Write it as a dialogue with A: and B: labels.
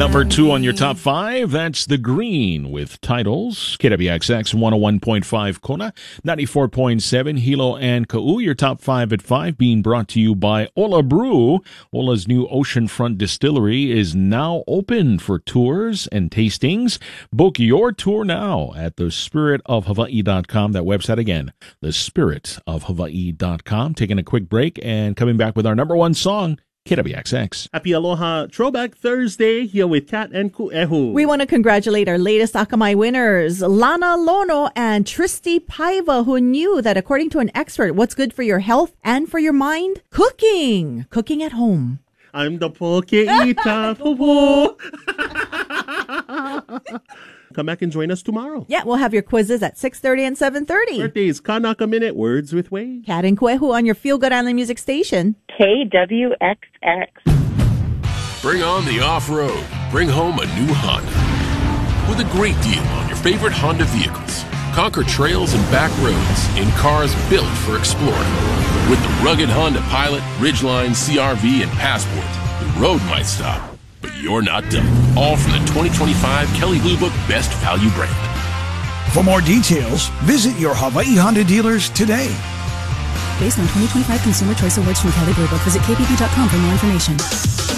A: Number 2 on your top 5, that's The Green with Titles. KWXX 101.5 Kona, 94.7 Hilo and Kau. Your top 5 at 5 being brought to you by Ola Brew. Ola's new oceanfront distillery is now open for tours and tastings. Book your tour now at thespiritofhawaii.com. That website again, thespiritofhawaii.com. Taking a quick break and coming back with our number 1 song, KWXX.
B: Happy Aloha Throwback Thursday here with Kat and Ku'ehu.
C: We want to congratulate our latest Akamai winners, Lana Lono and Tristy Paiva, who knew that according to an expert, what's good for your health and for your mind? Cooking. Cooking at home.
B: I'm the poke ita popo. Come back and join us tomorrow.
C: Yeah, we'll have your quizzes at 6:30 and 7:30.
B: Birthdays, Kanaka Minute, Words with Wade.
C: Kat and Kuehu on your Feel Good Island Music Station.
D: KWXX.
E: Bring on the off-road. Bring home a new Honda. With a great deal on your favorite Honda vehicles. Conquer trails and back roads in cars built for exploring. With the rugged Honda Pilot, Ridgeline, CR-V, and Passport, the road might stop, but you're not done. All from the 2025 Kelley Blue Book Best Value Brand.
F: For more details, visit your Hawaii Honda dealers today.
G: Based on 2025 Consumer Choice Awards from Kelley Blue Book, visit kbb.com for more information.